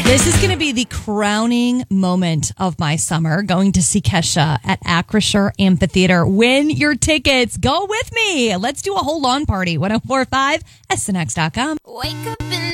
This is going to be the crowning moment of my summer, going to see Kesha at Acrisure Amphitheater. Win your tickets. Go with me. Let's do a whole lawn party. 1045 SNX.com. Wake up in